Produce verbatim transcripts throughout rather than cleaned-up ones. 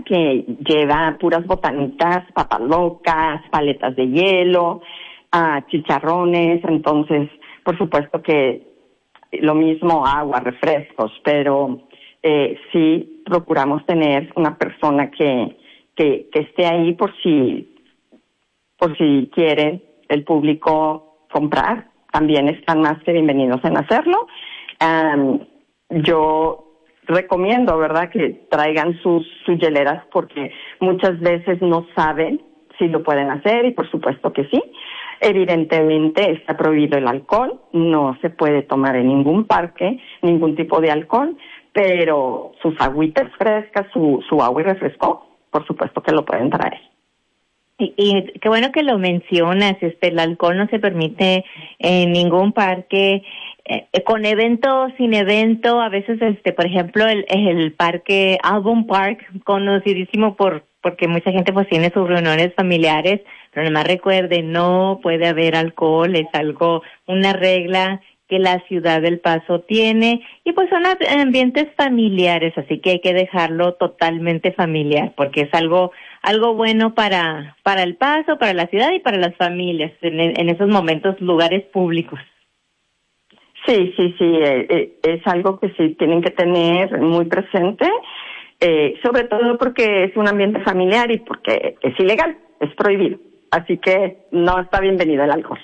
que lleva puras botanitas, papas locas, paletas de hielo, uh, chicharrones, entonces, por supuesto que lo mismo agua, refrescos, pero eh, sí procuramos tener una persona que, que, que esté ahí por si, por si quiere el público comprar. También están más que bienvenidos en hacerlo. Um, yo recomiendo, ¿verdad?, que traigan sus, sus hieleras porque muchas veces no saben si lo pueden hacer y por supuesto que sí. Evidentemente está prohibido el alcohol, no se puede tomar en ningún parque ningún tipo de alcohol, pero sus agüitas frescas, su, su agua y refresco, por supuesto que lo pueden traer. Y, y qué bueno que lo mencionas, este, el alcohol no se permite en ningún parque, eh, con evento, sin evento, a veces, este, por ejemplo, el, el parque Album Park, conocidísimo por, porque mucha gente pues tiene sus reuniones familiares, pero además recuerden, no puede haber alcohol, es algo, una regla que la ciudad del Paso tiene, y pues son ambientes familiares, así que hay que dejarlo totalmente familiar, porque es algo algo bueno para para el Paso, para la ciudad y para las familias en, en esos momentos, lugares públicos. Sí, sí, sí, eh, eh, es algo que sí tienen que tener muy presente, eh, sobre todo porque es un ambiente familiar y porque es ilegal, es prohibido, así que no está bienvenido el alcohol.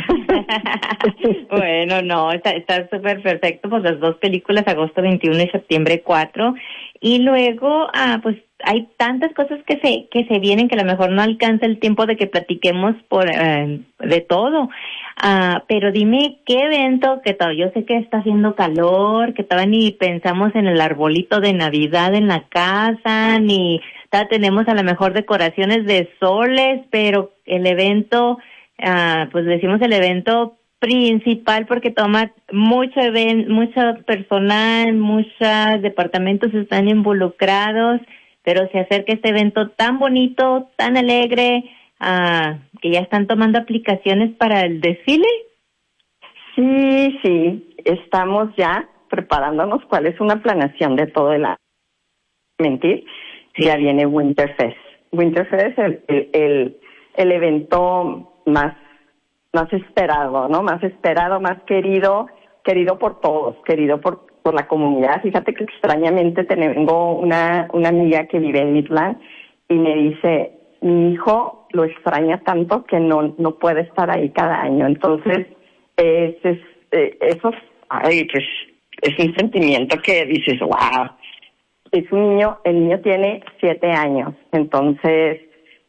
Bueno, no, está está súper perfecto, pues las dos películas, agosto veintiuno y septiembre cuatro, y luego, ah, pues hay tantas cosas que se que se vienen que a lo mejor no alcanza el tiempo de que platiquemos por eh, de todo, ah, pero dime qué evento, que todo, yo sé que está haciendo calor, que todavía ni pensamos en el arbolito de Navidad en la casa, ni todavía tenemos a lo mejor decoraciones de soles, pero el evento, ah, pues decimos el evento principal porque toma mucho evento, mucho personal, muchos departamentos están involucrados, pero se acerca este evento tan bonito, tan alegre, uh, que ya están tomando aplicaciones para el desfile. Sí, sí, estamos ya preparándonos cuál es una planeación de todo el año. Mentir, sí. Ya viene Winterfest. Winterfest es el, el, el, el evento más más esperado, ¿no? Más esperado, más querido, querido por todos, querido por por la comunidad. Fíjate que extrañamente tengo una una amiga que vive en Midland y me dice, mi hijo lo extraña tanto que no no puede estar ahí cada año. Entonces, es, es eh, eso, ay, pues es un sentimiento que dices, wow. Es un niño, el niño tiene siete años, entonces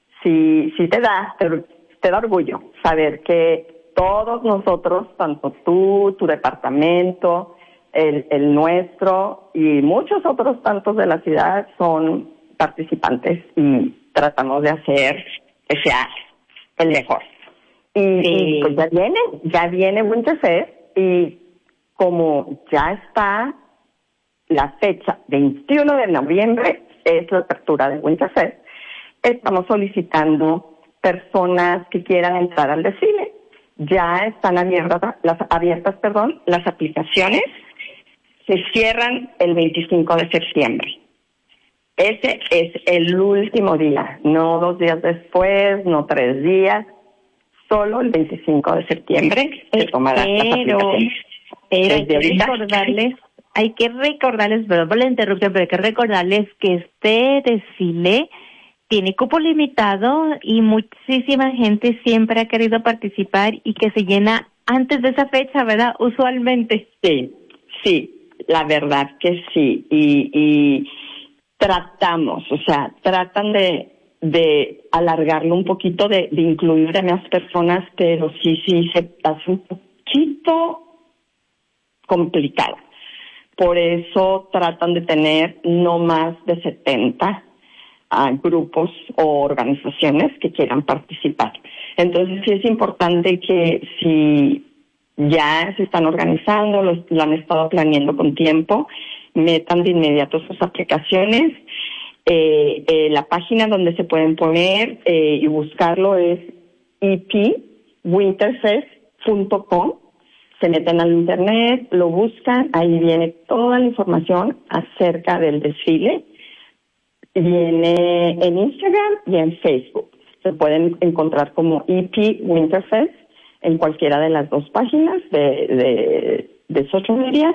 sí sí te da, pero te da orgullo saber que todos nosotros, tanto tú, tu departamento, el, el nuestro y muchos otros tantos de la ciudad son participantes y tratamos de hacer que sea el mejor. Y, sí. y pues ya viene, ya viene Winterfest y como ya está la fecha veintiuno de noviembre, es la apertura de Winterfest, estamos solicitando personas que quieran entrar al desfile. Ya están abiertas las abiertas, perdón, las aplicaciones. Se cierran el veinticinco de septiembre. Ese es el último día, no dos días después, no tres días, solo el veinticinco de septiembre se tomarán las aplicaciones. Pero hay que recordarles, hay que recordarles, perdón por la interrupción, pero hay que recordarles que este desfile tiene cupo limitado y muchísima gente siempre ha querido participar y que se llena antes de esa fecha, ¿verdad? Usualmente. Sí, sí, la verdad que sí. Y, y tratamos, o sea, tratan de, de alargarlo un poquito, de, de incluir a más personas, pero sí, sí, se hace un poquito complicado. Por eso tratan de tener no más de setenta a grupos o organizaciones que quieran participar. Entonces sí es importante que si ya se están organizando, lo, lo han estado planeando con tiempo, metan de inmediato sus aplicaciones. Eh, eh, la página donde se pueden poner eh, y buscarlo es e p winterfest punto com. Se meten al internet, lo buscan, ahí viene toda la información acerca del desfile. viene en Instagram y en Facebook. Se pueden encontrar como E P Winterfest en cualquiera de las dos páginas de, de, de social media,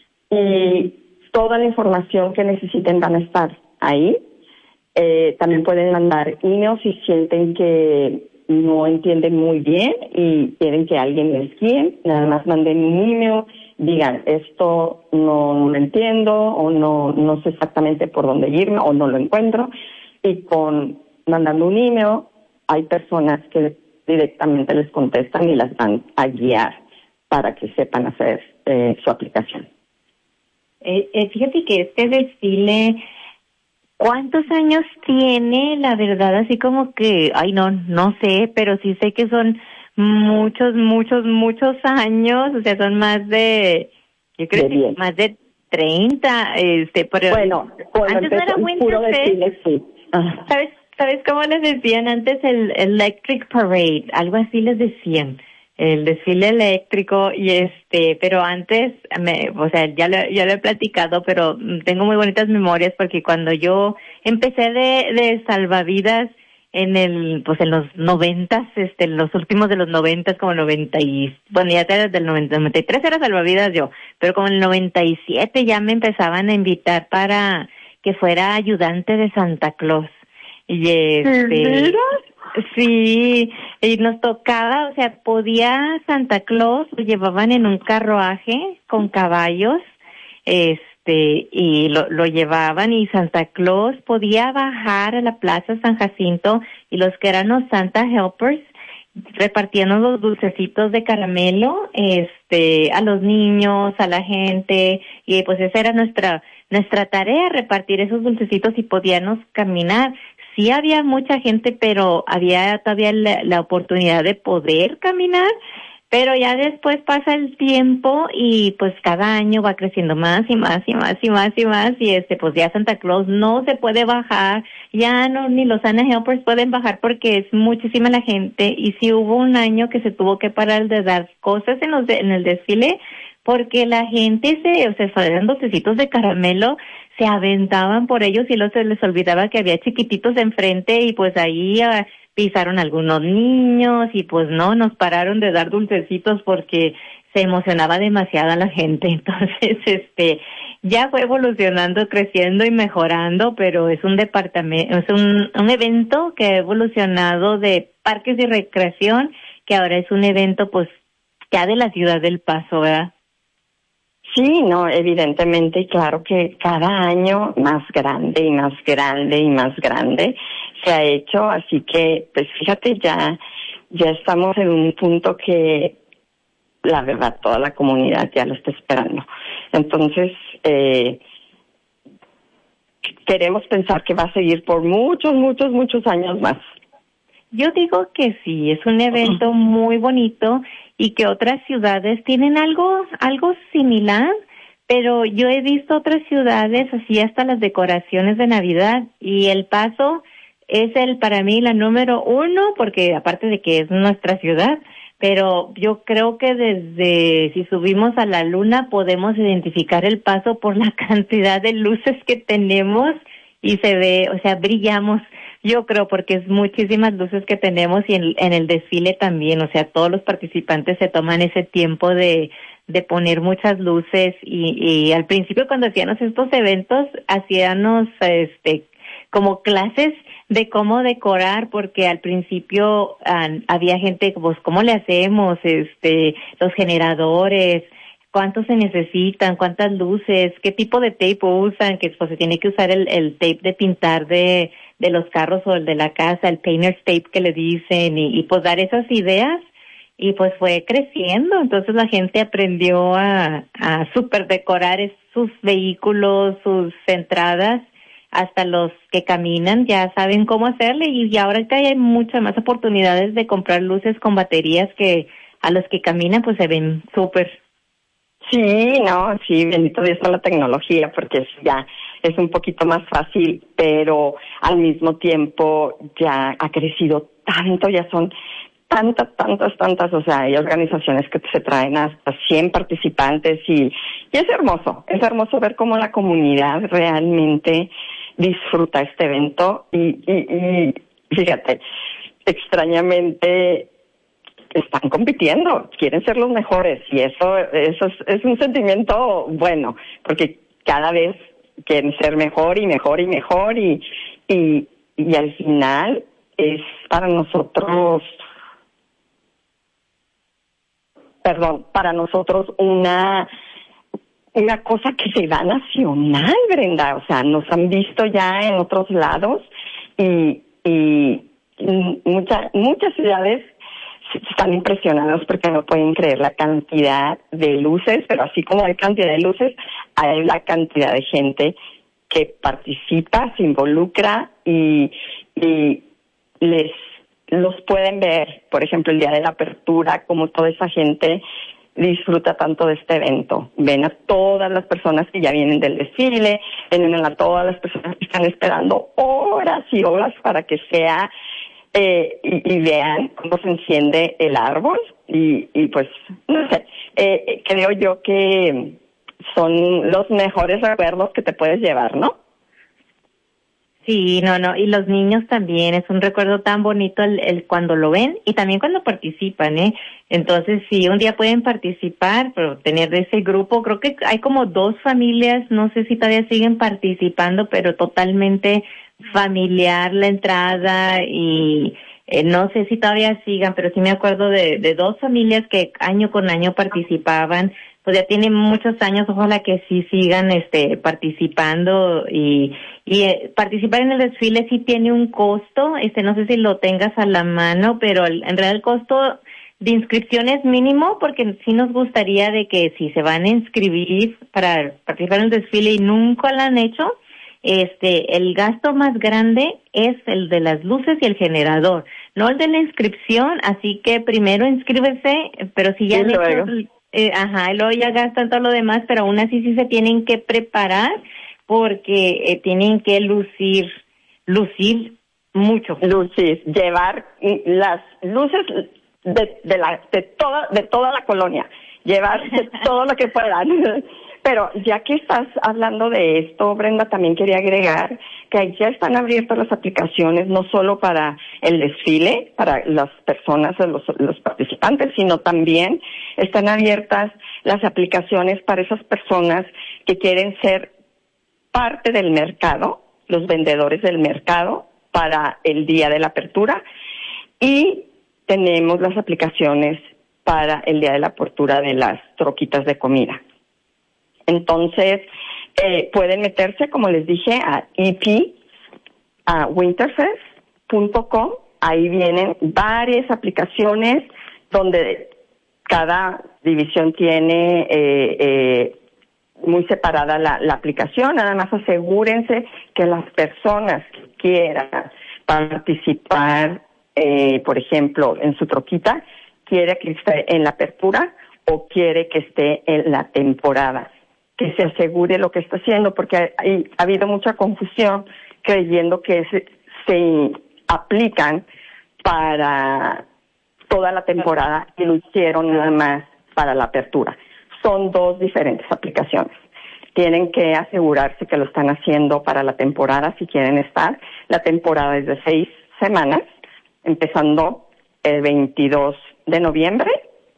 y toda la información que necesiten van a estar ahí. Eh, también pueden mandar emails si sienten que no entienden muy bien y quieren que alguien les guíe. Nada más manden un email, digan esto no, no lo entiendo, o no, no sé exactamente por dónde irme, o no lo encuentro, y con mandando un email hay personas que directamente les contestan y las van a guiar para que sepan hacer eh, su aplicación. Eh, eh, fíjate que este desfile, ¿cuántos años tiene? La verdad, así como que, ay, no, no sé, pero sí sé que son muchos, muchos, muchos años, o sea, son más de, yo creo De que bien. más de treinta, este, pero Bueno, cuando antes no era empezó el puro Winterfest, desfile, sí. Ajá. ¿sabes? ¿Sabes cómo les decían antes? El Electric Parade, algo así les decían, el desfile eléctrico, y este, pero antes, me, o sea, ya lo, ya lo he platicado, pero tengo muy bonitas memorias porque cuando yo empecé de, de salvavidas en el, pues en los noventas, este, en los últimos de los noventas, como noventa y, bueno, ya desde el noventa, noventa y tres era salvavidas yo, pero como en el noventa y siete ya me empezaban a invitar para que fuera ayudante de Santa Claus. Y este, sí, y nos tocaba, o sea, podía Santa Claus, lo llevaban en un carruaje con caballos, este, y lo, lo llevaban, y Santa Claus podía bajar a la Plaza San Jacinto, y los que eran los Santa Helpers repartían los dulcecitos de caramelo, este, a los niños, a la gente, y pues esa era nuestra, nuestra tarea, repartir esos dulcecitos y podíamos caminar. Sí había mucha gente, pero había todavía la, la oportunidad de poder caminar, pero ya después pasa el tiempo y pues cada año va creciendo más y más y más y más y más, y este pues ya Santa Claus no se puede bajar, ya no, ni los Santa Helpers pueden bajar porque es muchísima la gente, y sí hubo un año que se tuvo que parar de dar cosas en los de, en el desfile porque la gente se, o sea, eran dulcecitos de caramelo, se aventaban por ellos y luego se les olvidaba que había chiquititos enfrente, y pues ahí uh, pisaron algunos niños, y pues no, nos pararon de dar dulcecitos porque se emocionaba demasiado la gente. Entonces, este, ya fue evolucionando, creciendo y mejorando, pero es un departamento, es un, un evento que ha evolucionado de parques de recreación, que ahora es un evento pues ya de la ciudad del Paso, ¿verdad? Sí, no, evidentemente, y claro que cada año más grande y más grande y más grande se ha hecho, así que, pues fíjate, ya, ya estamos en un punto que, la verdad, toda la comunidad ya lo está esperando. Entonces, eh, queremos pensar que va a seguir por muchos, muchos, muchos años más. Yo digo que sí, es un evento muy bonito, y que otras ciudades tienen algo, algo similar, pero yo he visto otras ciudades así hasta las decoraciones de Navidad, y El Paso es el, para mí, la número uno, porque aparte de que es nuestra ciudad, pero yo creo que desde, si subimos a la luna, podemos identificar El Paso por la cantidad de luces que tenemos, y se ve, o sea, brillamos. Yo creo porque es muchísimas luces que tenemos, y en, en el desfile también, o sea, todos los participantes se toman ese tiempo de, de poner muchas luces, y, y al principio cuando hacíamos estos eventos, hacíamos este, como clases de cómo decorar, porque al principio uh, había gente, pues, ¿cómo le hacemos? Este, los generadores, ¿cuántos se necesitan? ¿Cuántas luces? ¿Qué tipo de tape usan? Que pues se tiene que usar el, el tape de pintar de, de los carros o el de la casa, el painter's tape que le dicen, y, y pues dar esas ideas, y pues fue creciendo. Entonces la gente aprendió a, a super decorar sus vehículos, sus entradas, hasta los que caminan ya saben cómo hacerle, y, y ahora hay muchas más oportunidades de comprar luces con baterías que a los que caminan pues se ven súper. Sí, no, sí, bendito Dios por la tecnología, porque ya es un poquito más fácil, pero al mismo tiempo ya ha crecido tanto, ya son tantas, tantas, tantas, o sea, hay organizaciones que se traen hasta cien participantes, y, y es hermoso, es hermoso ver cómo la comunidad realmente disfruta este evento y, y, y fíjate, extrañamente están compitiendo, quieren ser los mejores y eso, eso es, es un sentimiento bueno, porque cada vez quieren ser mejor y mejor y mejor y, y, y al final es para nosotros, perdón, para nosotros una una cosa que se da nacional, Brenda, o sea, nos han visto ya en otros lados y, y muchas muchas ciudades están impresionados porque no pueden creer la cantidad de luces, pero así como hay cantidad de luces, hay la cantidad de gente que participa, se involucra y, y les los pueden ver, por ejemplo, el día de la apertura, como toda esa gente disfruta tanto de este evento. Ven a todas las personas que ya vienen del desfile, ven a todas las personas que están esperando horas y horas para que sea eh, y, y vean cómo se enciende el árbol y, y pues, no sé, eh, creo yo que son los mejores recuerdos que te puedes llevar, ¿no? Sí, no, no, y los niños también, es un recuerdo tan bonito el, el cuando lo ven y también cuando participan, ¿eh? Entonces, sí, un día pueden participar, pero tener ese grupo, creo que hay como dos familias, no sé si todavía siguen participando, pero totalmente familiar la entrada y eh, no sé si todavía sigan, pero sí me acuerdo de, de dos familias que año con año participaban. Pues ya tienen muchos años, ojalá que sí sigan este participando y y eh, participar en el desfile sí tiene un costo, este no sé si lo tengas a la mano, pero el, en realidad el costo de inscripción es mínimo porque sí nos gustaría de que si se van a inscribir para participar en el desfile y nunca lo han hecho, este el gasto más grande es el de las luces y el generador, no el de la inscripción, así que primero inscríbese, pero si ya han hecho Eh, ajá, y luego ya gastan todo lo demás, pero aún así sí se tienen que preparar porque eh, tienen que lucir, lucir mucho. Lucir, llevar las luces de, de la de toda de toda la colonia, llevar todo lo que puedan. Pero ya que estás hablando de esto, Brenda, también quería agregar que ya están abiertas las aplicaciones no solo para el desfile, para las personas, los, los participantes, sino también están abiertas las aplicaciones para esas personas que quieren ser parte del mercado, los vendedores del mercado para el día de la apertura, y tenemos las aplicaciones para el día de la apertura de las troquitas de comida. Entonces, eh, pueden meterse, como les dije, a e p a winterfest punto com. Ahí vienen varias aplicaciones donde cada división tiene eh, eh, muy separada la, la aplicación. Nada más asegúrense que las personas que quieran participar, eh, por ejemplo, en su troquita, quiere que esté en la apertura o quiere que esté en la temporada, que se asegure lo que está haciendo, porque ha, ha habido mucha confusión creyendo que se, se aplican para toda la temporada y lo hicieron nada más para la apertura. Son dos diferentes aplicaciones. Tienen que asegurarse que lo están haciendo para la temporada si quieren estar. La temporada es de seis semanas, empezando el veintidós de noviembre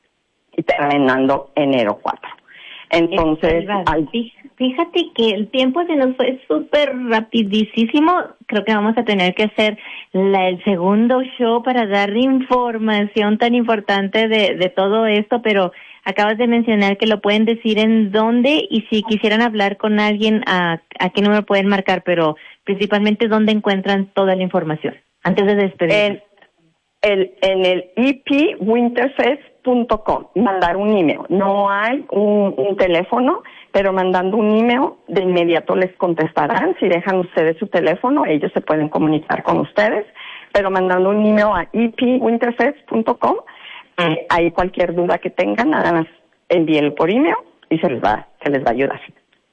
y terminando enero cuatro. Entonces, ay, fíjate que el tiempo se nos fue súper rapidísimo. Creo que vamos a tener que hacer la, el segundo show para dar información tan importante de, de todo esto, pero acabas de mencionar que lo pueden decir en dónde y si quisieran hablar con alguien, a, a qué número pueden marcar, pero principalmente dónde encuentran toda la información antes de despedirnos. El, en el e p winterfest punto com, mandar un email. No hay un, un teléfono, pero mandando un email de inmediato les contestarán. Si dejan ustedes su teléfono, ellos se pueden comunicar con ustedes, pero mandando un email a e p winterfest punto com, eh, ahí cualquier duda que tengan, nada más envíenlo por email y se les va, se les va a ayudar.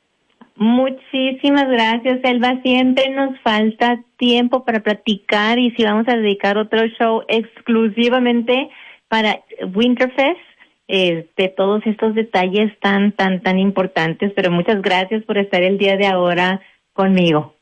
Muchísimas gracias, Elba. Siempre nos falta tiempo para platicar y si vamos a dedicar otro show exclusivamente para Winterfest, eh, de todos estos detalles tan, tan, tan importantes. Pero muchas gracias por estar el día de ahora conmigo.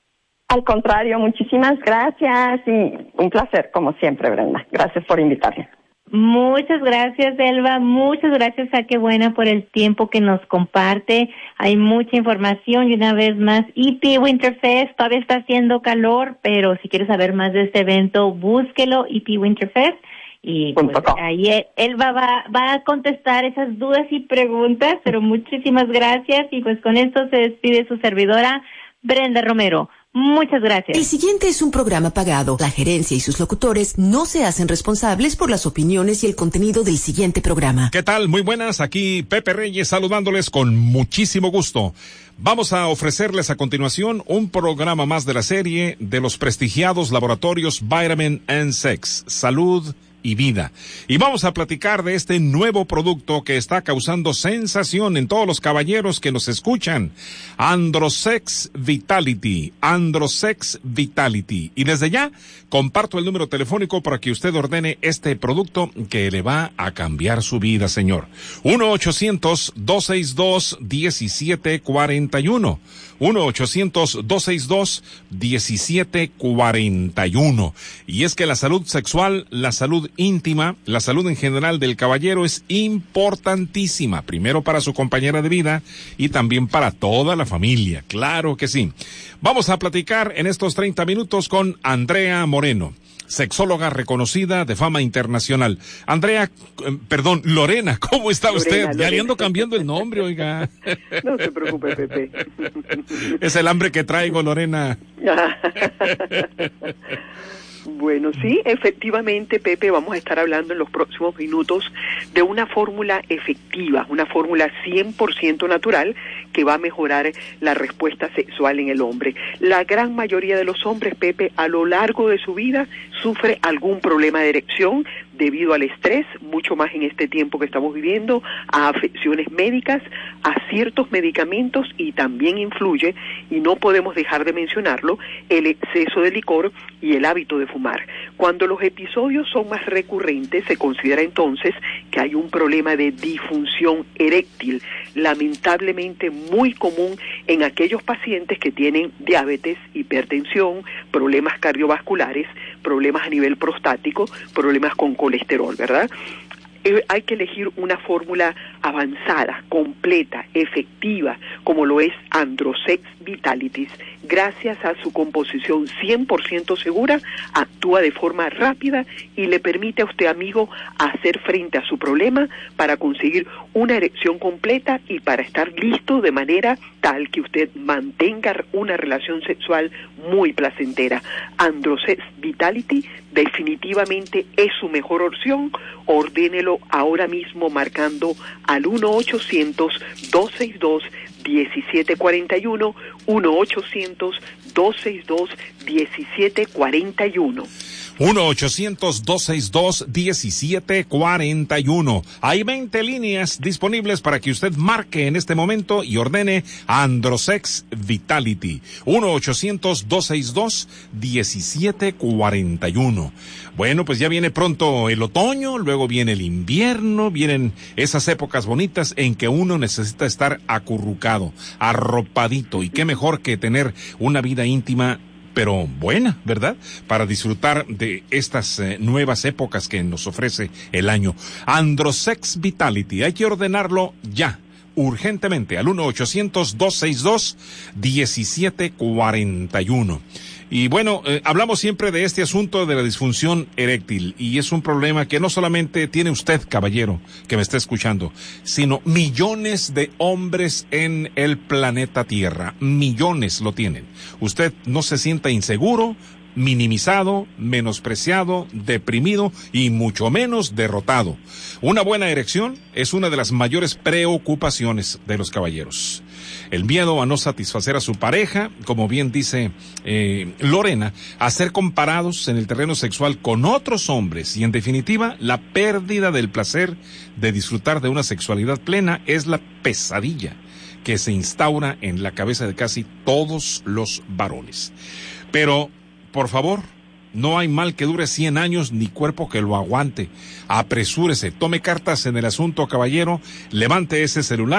Al contrario, muchísimas gracias y un placer, como siempre, Brenda. Gracias por invitarme. Muchas gracias, Elba. Muchas gracias a Qué Buena por el tiempo que nos comparte. Hay mucha información y una vez más, E P Winterfest. Todavía está haciendo calor, pero si quieres saber más de este evento, búsquelo, E P Winterfest. Y pues, ahí Elba va, va a contestar esas dudas y preguntas, pero muchísimas gracias. Y pues con esto se despide su servidora, Brenda Romero. Muchas gracias. El siguiente es un programa pagado. La gerencia y sus locutores no se hacen responsables por las opiniones y el contenido del siguiente programa. ¿Qué tal? Muy buenas. Aquí Pepe Reyes saludándoles con muchísimo gusto. Vamos a ofrecerles a continuación un programa más de la serie de los prestigiados laboratorios Vitamin and Sex, Salud y Vida. Y vamos a platicar de este nuevo producto que está causando sensación en todos los caballeros que nos escuchan. Androsex Vitality. Androsex Vitality. Y desde ya comparto el número telefónico para que usted ordene este producto que le va a cambiar su vida, señor. uno ochocientos, dos seis dos, uno siete cuatro uno. uno ochocientos, dos seis dos, uno siete cuatro uno. Y es que la salud sexual, la salud íntima, la salud en general del caballero es importantísima, primero para su compañera de vida y también para toda la familia, claro que sí. Vamos a platicar en estos treinta minutos con Andrea Moreno, sexóloga reconocida de fama internacional. Andrea, eh, perdón, Lorena, ¿cómo está Lorena, usted? Lorena. Ya le ando cambiando el nombre, oiga. No se preocupe, Pepe. Es el hambre que traigo, Lorena. Bueno, sí, efectivamente, Pepe, vamos a estar hablando en los próximos minutos de una fórmula efectiva, una fórmula cien por ciento natural que va a mejorar la respuesta sexual en el hombre. La gran mayoría de los hombres, Pepe, a lo largo de su vida sufre algún problema de erección debido al estrés, mucho más en este tiempo que estamos viviendo, a afecciones médicas, a ciertos medicamentos y también influye, y no podemos dejar de mencionarlo, el exceso de licor y el hábito de fumar. Cuando los episodios son más recurrentes, se considera entonces que hay un problema de disfunción eréctil, lamentablemente muy común en aquellos pacientes que tienen diabetes, hipertensión, problemas cardiovasculares, problemas a nivel prostático, problemas con colesterol, ¿verdad? Eh, hay que elegir una fórmula avanzada, completa, efectiva, como lo es Androsex Vitalities. Gracias a su composición cien por ciento segura, actúa de forma rápida y le permite a usted, amigo, hacer frente a su problema para conseguir una erección completa y para estar listo de manera tal que usted mantenga una relación sexual muy placentera. Androsex Vitality definitivamente es su mejor opción. Ordénelo ahora mismo marcando al uno ochocientos, dos seis dos, uno siete cuatro uno, uno ochocientos, dos seis dos, uno siete cuatro uno. uno ochocientos, dos seis dos, uno siete cuatro uno. Hay veinte líneas disponibles para que usted marque en este momento y ordene Androsex Vitality. uno ochocientos, dos seis dos, uno siete cuatro uno. Bueno, pues ya viene pronto el otoño, luego viene el invierno, vienen esas épocas bonitas en que uno necesita estar acurrucado, arropadito, y qué mejor que tener una vida íntima pero buena, ¿verdad? Para disfrutar de estas eh, nuevas épocas que nos ofrece el año. Androsex Vitality, hay que ordenarlo ya, urgentemente, al uno ochocientos, dos seis dos, uno siete cuatro uno. Y bueno, eh, hablamos siempre de este asunto de la disfunción eréctil, y es un problema que no solamente tiene usted, caballero, que me está escuchando, sino millones de hombres en el planeta Tierra. Millones lo tienen. Usted no se sienta inseguro, minimizado, menospreciado, deprimido y mucho menos derrotado. Una buena erección es una de las mayores preocupaciones de los caballeros. El miedo a no satisfacer a su pareja, como bien dice eh, Lorena, a ser comparados en el terreno sexual con otros hombres, y en definitiva, la pérdida del placer de disfrutar de una sexualidad plena es la pesadilla que se instaura en la cabeza de casi todos los varones. Pero, por favor, no hay mal que dure cien años ni cuerpo que lo aguante. Apresúrese, tome cartas en el asunto, caballero, levante ese celular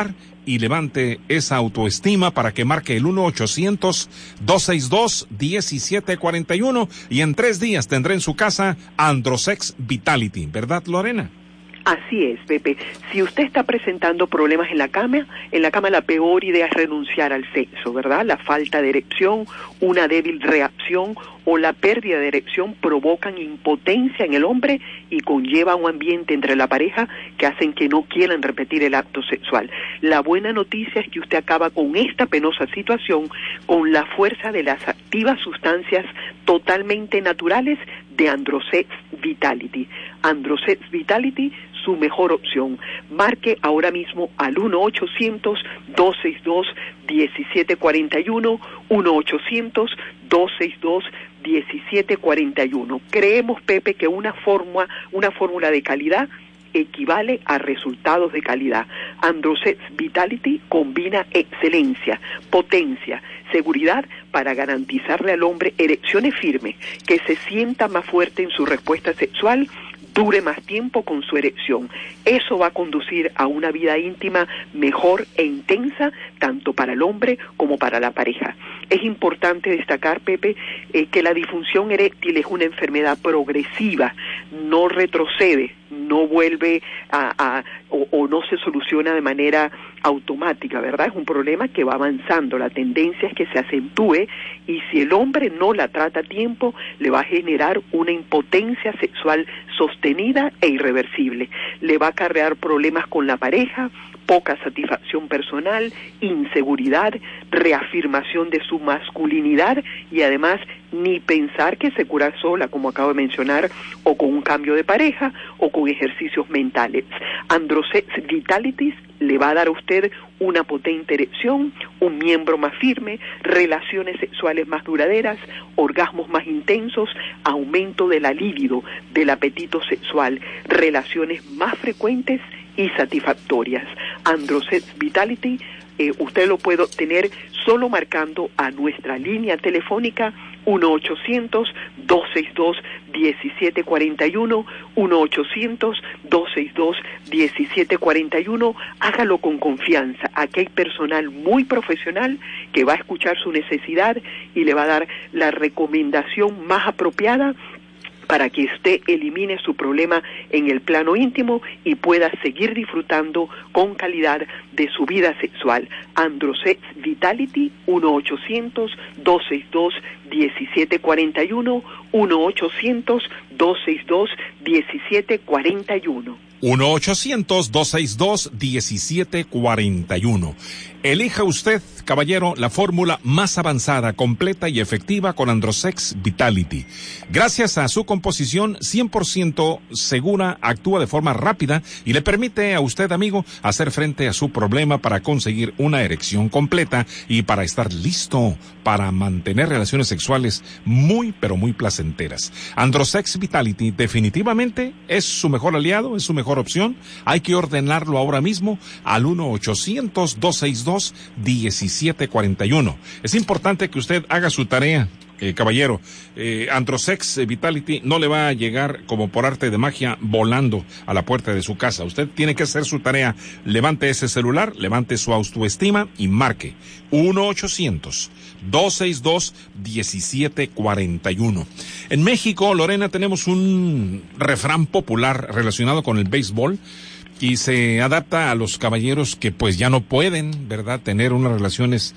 y levante esa autoestima para que marque el uno ochocientos, dos seis dos, uno siete cuatro uno y en tres días tendrá en su casa Androsex Vitality, ¿verdad, Lorena? Así es, Pepe. Si usted está presentando problemas en la cama, en la cama la peor idea es renunciar al sexo, ¿verdad? La falta de erección, una débil reacción o la pérdida de erección provocan impotencia en el hombre y conlleva un ambiente entre la pareja que hacen que no quieran repetir el acto sexual. La buena noticia es que usted acaba con esta penosa situación con la fuerza de las activas sustancias totalmente naturales de Androsex Vitality. Androsex Vitality, su mejor opción. Marque ahora mismo al uno ochocientos, dos seis dos, uno siete cuatro uno, uno ochocientos, dos seis dos, uno siete cuatro uno. Creemos, Pepe, que una fórmula, una fórmula de calidad equivale a resultados de calidad. Androsex Vitality combina excelencia, potencia, seguridad para garantizarle al hombre erecciones firmes, que se sienta más fuerte en su respuesta sexual, dure más tiempo con su erección. Eso va a conducir a una vida íntima mejor e intensa, tanto para el hombre como para la pareja. Es importante destacar, Pepe, eh, que la disfunción eréctil es una enfermedad progresiva, no retrocede, no vuelve a, a o, o no se soluciona de manera automática, ¿verdad? Es un problema que va avanzando, la tendencia es que se acentúe y si el hombre no la trata a tiempo, le va a generar una impotencia sexual sostenida e irreversible. Le va a acarrear problemas con la pareja, poca satisfacción personal, inseguridad, reafirmación de su masculinidad y además ni pensar que se cura sola, como acabo de mencionar, o con un cambio de pareja o con ejercicios mentales. Androsex Vitality le va a dar a usted una potente erección, un miembro más firme, relaciones sexuales más duraderas, orgasmos más intensos, aumento de la libido, del apetito sexual, relaciones más frecuentes y satisfactorias. Androsex Vitality, eh, usted lo puede obtener solo marcando a nuestra línea telefónica uno ochocientos, dos seis dos, uno siete cuatro uno, uno ochocientos, dos seis dos, uno siete cuatro uno. Hágalo con confianza. Aquí hay personal muy profesional que va a escuchar su necesidad y le va a dar la recomendación más apropiada para que usted elimine su problema en el plano íntimo y pueda seguir disfrutando con calidad de su vida sexual. Androsex Vitality, uno ochocientos, dos seis dos, uno siete cuatro uno, uno ochocientos, dos seis dos, uno siete cuatro uno. uno ochocientos, dos seis dos, uno siete cuatro uno. Elija usted, caballero, la fórmula más avanzada, completa y efectiva con Androsex Vitality. Gracias a su composición cien por ciento segura, actúa de forma rápida y le permite a usted, amigo, hacer frente a su problema para conseguir una erección completa y para estar listo para mantener relaciones sexuales muy, pero muy placenteras. Androsex Vitality definitivamente es su mejor aliado, es su mejor opción. Hay que ordenarlo ahora mismo al uno ochocientos, dos seis dos, uno siete cuatro uno. Es importante que usted haga su tarea, eh, caballero. Eh, Androsex Vitality no le va a llegar como por arte de magia volando a la puerta de su casa. Usted tiene que hacer su tarea. Levante ese celular, levante su autoestima y marque uno ochocientos, dos seis dos, uno siete cuatro uno. En México, Lorena, tenemos un refrán popular relacionado con el béisbol y se adapta a los caballeros que pues ya no pueden, ¿verdad?, tener unas relaciones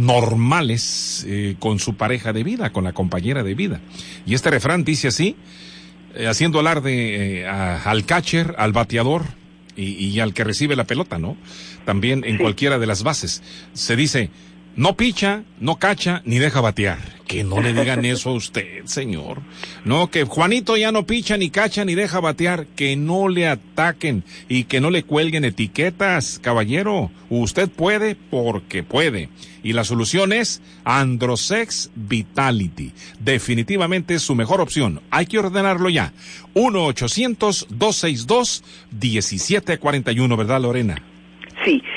normales eh, con su pareja de vida, con la compañera de vida. Y este refrán dice así, eh, haciendo alarde eh, a, al catcher, al bateador y, y al que recibe la pelota, ¿no? También en cualquiera de las bases. Se dice, no picha, no cacha, ni deja batear. Que no le digan eso a usted, señor. No, que Juanito ya no picha, ni cacha, ni deja batear. Que no le ataquen y que no le cuelguen etiquetas, caballero. Usted puede porque puede. Y la solución es Androsex Vitality. Definitivamente es su mejor opción. Hay que ordenarlo ya. uno ochocientos, dos seis dos, uno siete cuatro uno, ¿verdad, Lorena? Sí,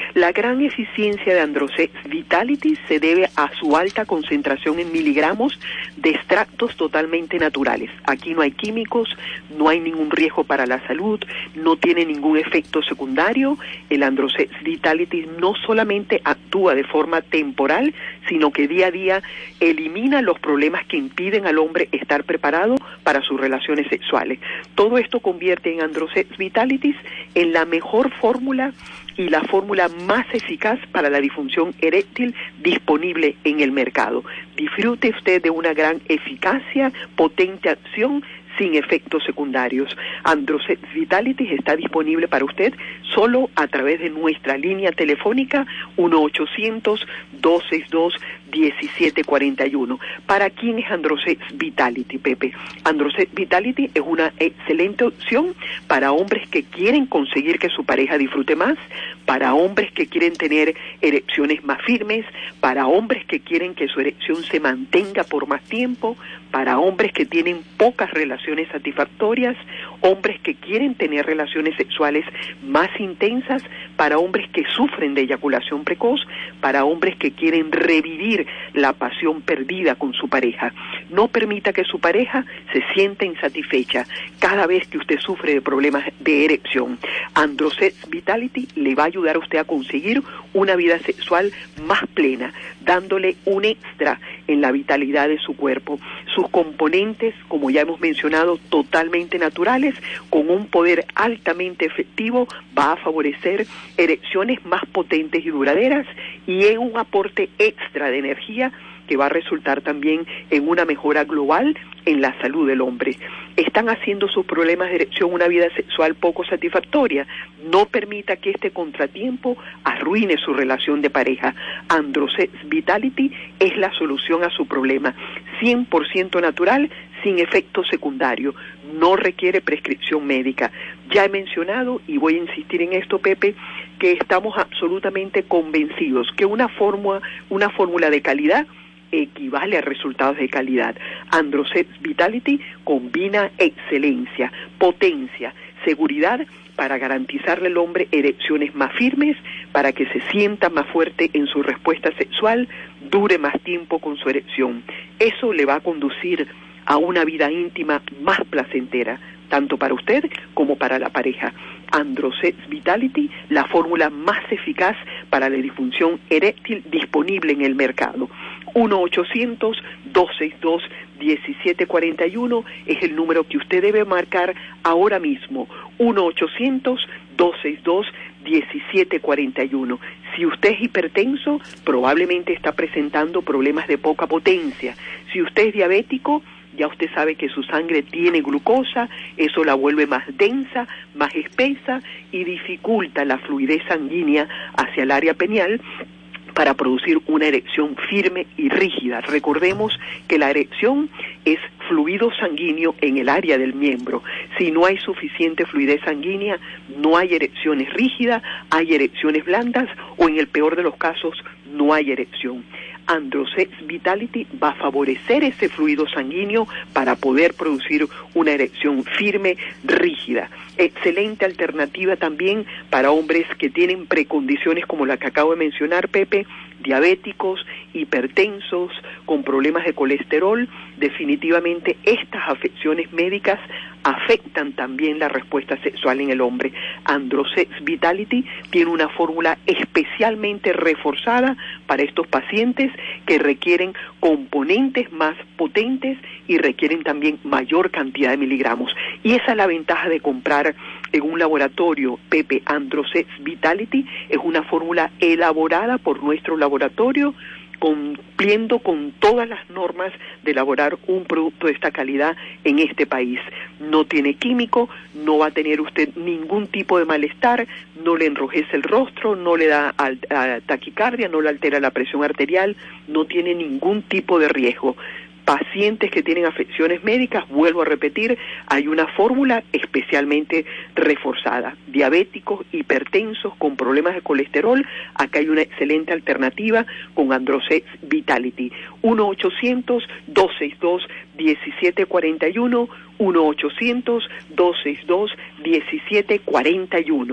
La gran eficiencia de Androsex Vitality se debe a su alta concentración en miligramos de extractos totalmente naturales. Aquí no hay químicos, no hay ningún riesgo para la salud, no tiene ningún efecto secundario. El Androsex Vitality no solamente actúa de forma temporal, sino que día a día elimina los problemas que impiden al hombre estar preparado para sus relaciones sexuales. Todo esto convierte en Androsex Vitality en la mejor fórmula y la fórmula más eficaz para la disfunción eréctil disponible en el mercado. Disfrute usted de una gran eficacia, potente acción, sin efectos secundarios. Androsex Vitality está disponible para usted solo a través de nuestra línea telefónica uno ochocientos, dos seis dos, uno siete cuatro uno. ¿Para quién es Androsex Vitality, Pepe? Androsex Vitality es una excelente opción para hombres que quieren conseguir que su pareja disfrute más, para hombres que quieren tener erecciones más firmes, para hombres que quieren que su erección se mantenga por más tiempo, para hombres que tienen pocas relaciones satisfactorias, hombres que quieren tener relaciones sexuales más intensas, para hombres que sufren de eyaculación precoz, para hombres que quieren revivir la pasión perdida con su pareja. No permita que su pareja se sienta insatisfecha cada vez que usted sufre de problemas de erección. Androsex Vitality le va a ayudar a usted a conseguir una vida sexual más plena, dándole un extra en la vitalidad de su cuerpo. Sus componentes, como ya hemos mencionado, totalmente naturales, con un poder altamente efectivo, va a favorecer erecciones más potentes y duraderas y en un aporte extra de energía que va a resultar también en una mejora global en la salud del hombre. ¿Están haciendo sus problemas de erección una vida sexual poco satisfactoria? No permita que este contratiempo arruine su relación de pareja. Androsex Vitality es la solución a su problema. cien por ciento natural, sin efecto secundario. No requiere prescripción médica. Ya he mencionado, y voy a insistir en esto, Pepe, que estamos absolutamente convencidos que una fórmula, una fórmula de calidad equivale a resultados de calidad. Androsex Vitality combina excelencia, potencia, seguridad para garantizarle al hombre erecciones más firmes, para que se sienta más fuerte en su respuesta sexual, dure más tiempo con su erección. Eso le va a conducir a una vida íntima más placentera, tanto para usted como para la pareja. Androsex Vitality, la fórmula más eficaz para la disfunción eréctil disponible en el mercado. uno ochocientos, dos seis dos, uno siete cuatro uno es el número que usted debe marcar ahora mismo. uno ochocientos, dos seis dos, uno siete cuatro uno. Si usted es hipertenso, probablemente está presentando problemas de poca potencia. Si usted es diabético, ya usted sabe que su sangre tiene glucosa, eso la vuelve más densa, más espesa y dificulta la fluidez sanguínea hacia el área pineal para producir una erección firme y rígida. Recordemos que la erección es fluido sanguíneo en el área del miembro. Si no hay suficiente fluidez sanguínea, no hay erecciones rígidas, hay erecciones blandas o en el peor de los casos, no hay erección. Androsex Vitality va a favorecer ese fluido sanguíneo para poder producir una erección firme, rígida. Excelente alternativa también para hombres que tienen precondiciones como la que acabo de mencionar, Pepe, diabéticos, hipertensos, con problemas de colesterol. Definitivamente estas afecciones médicas afectan también la respuesta sexual en el hombre. Androsex Vitality tiene una fórmula especialmente reforzada para estos pacientes que requieren componentes más potentes y requieren también mayor cantidad de miligramos. Y esa es la ventaja de comprar en un laboratorio, Pepe. Androsex Vitality es una fórmula elaborada por nuestro laboratorio, cumpliendo con todas las normas de elaborar un producto de esta calidad en este país. No tiene químico, no va a tener usted ningún tipo de malestar, no le enrojece el rostro, no le da taquicardia, no le altera la presión arterial, no tiene ningún tipo de riesgo. Pacientes que tienen afecciones médicas, vuelvo a repetir, hay una fórmula especialmente reforzada. Diabéticos, hipertensos, con problemas de colesterol, acá hay una excelente alternativa con Androsex Vitality. uno ochocientos, dos seis dos, uno siete cuatro uno, uno ochocientos, dos seis dos, uno siete cuatro uno.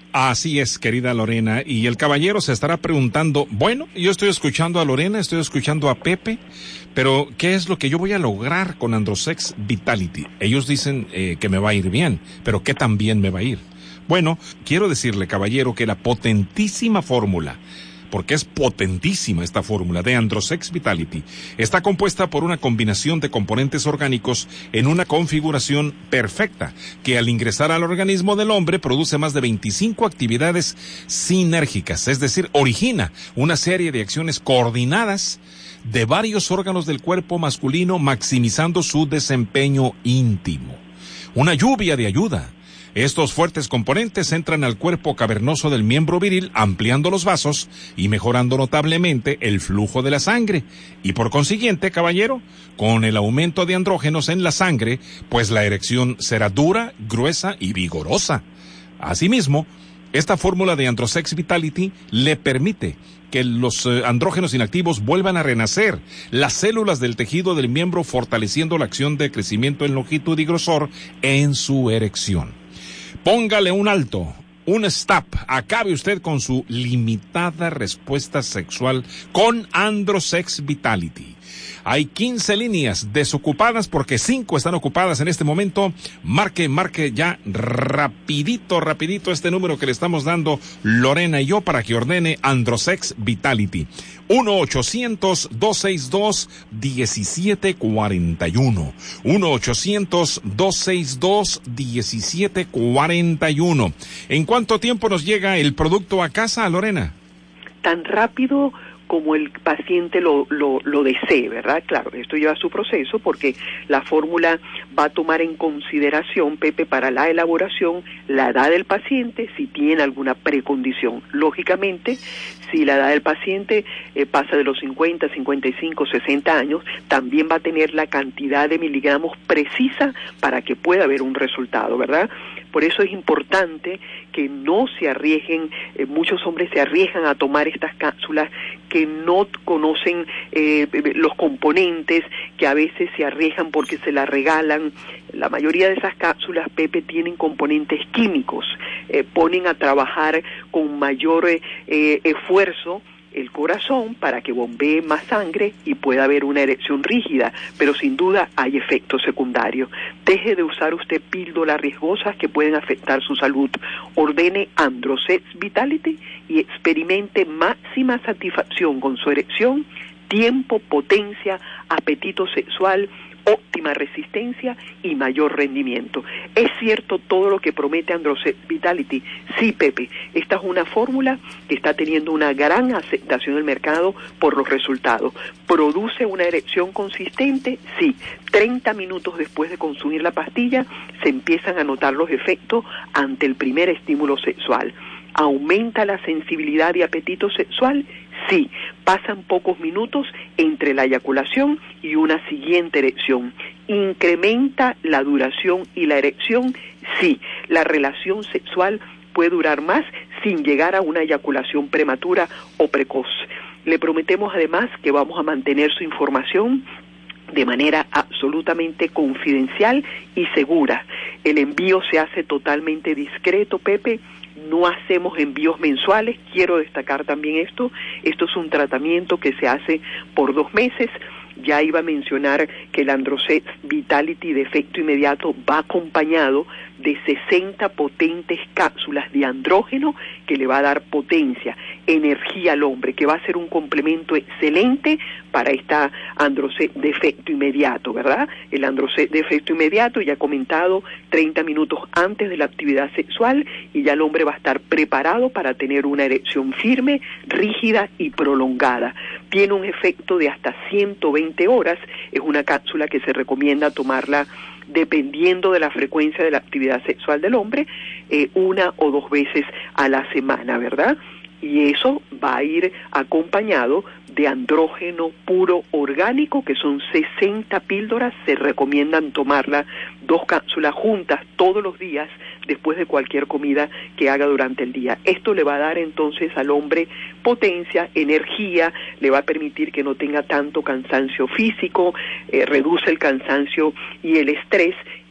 Así es, querida Lorena, y el caballero se estará preguntando, bueno, yo estoy escuchando a Lorena, estoy escuchando a Pepe, pero ¿qué es lo que yo voy a lograr con Androsex Vitality? Ellos dicen eh, que me va a ir bien, pero ¿qué tan bien me va a ir? Bueno, quiero decirle, caballero, que la potentísima fórmula, porque es potentísima esta fórmula de Androsex Vitality, está compuesta por una combinación de componentes orgánicos en una configuración perfecta, que al ingresar al organismo del hombre produce más de veinticinco actividades sinérgicas, es decir, origina una serie de acciones coordinadas de varios órganos del cuerpo masculino, maximizando su desempeño íntimo. Una lluvia de ayuda. Estos fuertes componentes entran al cuerpo cavernoso del miembro viril, ampliando los vasos y mejorando notablemente el flujo de la sangre. Y por consiguiente, caballero, con el aumento de andrógenos en la sangre, pues la erección será dura, gruesa y vigorosa. Asimismo, esta fórmula de Androsex Vitality le permite que los eh, andrógenos inactivos vuelvan a renacer las células del tejido del miembro, fortaleciendo la acción de crecimiento en longitud y grosor en su erección. Póngale un alto, un stop, acabe usted con su limitada respuesta sexual con Androsex Vitality. Hay quince líneas desocupadas porque cinco están ocupadas en este momento. Marque, marque ya rapidito, rapidito este número que le estamos dando Lorena y yo para que ordene Androsex Vitality. uno ochocientos, dos seis dos, diecisiete cuarenta y uno. uno ochocientos, dos seis dos, diecisiete cuarenta y uno. ¿En cuánto tiempo nos llega el producto a casa, Lorena? Tan rápido como el paciente lo, lo, lo desee, ¿verdad? Claro, esto lleva su proceso porque la fórmula va a tomar en consideración, Pepe, para la elaboración, la edad del paciente, si tiene alguna precondición. Lógicamente, si la edad del paciente eh, pasa de los cincuenta, cincuenta y cinco, sesenta años, también va a tener la cantidad de miligramos precisa para que pueda haber un resultado, ¿verdad? Por eso es importante que no se arriesguen, eh, muchos hombres se arriesgan a tomar estas cápsulas que no conocen eh, los componentes, que a veces se arriesgan porque se las regalan. La mayoría de esas cápsulas, Pepe, tienen componentes químicos, eh, ponen a trabajar con mayor eh, eh, esfuerzo el corazón para que bombee más sangre y pueda haber una erección rígida, pero sin duda hay efectos secundarios. Deje de usar usted píldoras riesgosas que pueden afectar su salud. Ordene Androsex Vitality y experimente máxima satisfacción con su erección, tiempo, potencia, apetito sexual, óptima resistencia y mayor rendimiento. ¿Es cierto todo lo que promete Androsex Vitality? Sí, Pepe, esta es una fórmula que está teniendo una gran aceptación en el mercado por los resultados. ¿Produce una erección consistente? Sí. treinta minutos después de consumir la pastilla se empiezan a notar los efectos ante el primer estímulo sexual. ¿Aumenta la sensibilidad y apetito sexual? Sí. Pasan pocos minutos entre la eyaculación y una siguiente erección. ¿Incrementa la duración y la erección? Sí. La relación sexual puede durar más sin llegar a una eyaculación prematura o precoz. Le prometemos además que vamos a mantener su información de manera absolutamente confidencial y segura. El envío se hace totalmente discreto, Pepe. No hacemos envíos mensuales, quiero destacar también esto. Esto es un tratamiento que se hace por dos meses. Ya iba a mencionar que el Androsex Vitality de efecto inmediato va acompañado de sesenta potentes cápsulas de andrógeno que le va a dar potencia, energía al hombre, que va a ser un complemento excelente para esta Androsex de efecto inmediato, ¿verdad? El Androsex de efecto inmediato, ya he comentado, treinta minutos antes de la actividad sexual y ya el hombre va a estar preparado para tener una erección firme, rígida y prolongada. Tiene un efecto de hasta ciento veinte horas, es una cápsula que se recomienda tomarla dependiendo de la frecuencia de la actividad sexual del hombre, eh, una o dos veces a la semana, ¿verdad? Y eso va a ir acompañado de andrógeno puro orgánico, que son sesenta píldoras. Se recomiendan tomarla dos cápsulas juntas todos los días después de cualquier comida que haga durante el día. Esto le va a dar entonces al hombre potencia, energía, le va a permitir que no tenga tanto cansancio físico, eh, reduce el cansancio y el estrés,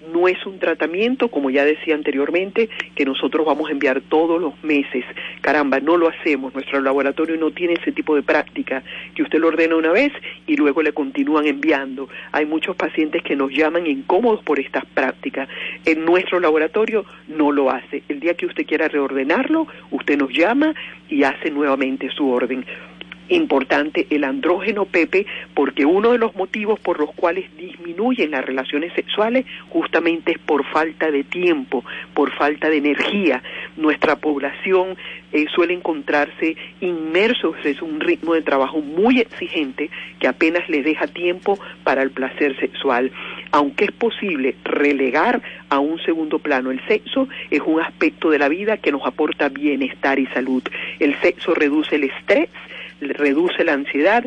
No es un tratamiento, como ya decía anteriormente, que nosotros vamos a enviar todos los meses. Caramba, no lo hacemos. Nuestro laboratorio no tiene ese tipo de práctica, que usted lo ordena una vez y luego le continúan enviando. Hay muchos pacientes que nos llaman incómodos por estas prácticas. En nuestro laboratorio no lo hace. El día que usted quiera reordenarlo, usted nos llama y hace nuevamente su orden. Importante el andrógeno, Pepe, porque uno de los motivos por los cuales disminuyen las relaciones sexuales justamente es por falta de tiempo, por falta de energía. Nuestra población eh, suele encontrarse inmersos en un ritmo de trabajo muy exigente que apenas les deja tiempo para el placer sexual. Aunque es posible relegar a un segundo plano el sexo, es un aspecto de la vida que nos aporta bienestar y salud. El sexo reduce el estrés, reduce la ansiedad,